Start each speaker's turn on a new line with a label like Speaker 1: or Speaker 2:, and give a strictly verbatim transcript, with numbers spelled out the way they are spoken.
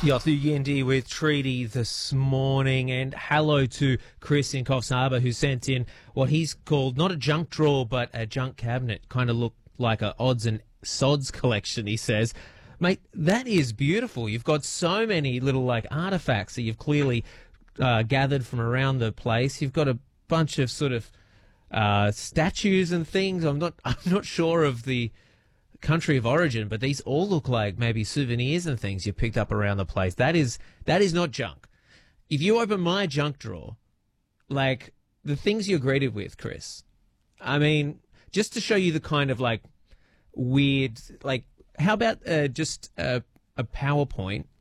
Speaker 1: Yothu Yindi with Treaty this morning, and hello to Chris in Coffs Harbour, who sent in what he's called not a junk drawer but a junk cabinet. Kind of looked like a odds and sods collection, he says. Mate, that is beautiful. You've got so many little like artifacts that you've clearly uh, gathered from around the place. You've got a bunch of sort of uh, statues and things. I'm not I'm not sure of the country of origin, but these all look like maybe souvenirs and things you picked up around the place. That is that is not junk. If you open my junk drawer, like the things you're greeted with, Chris, I mean, just to show you the kind of like weird, like, how about uh, just a, a PowerPoint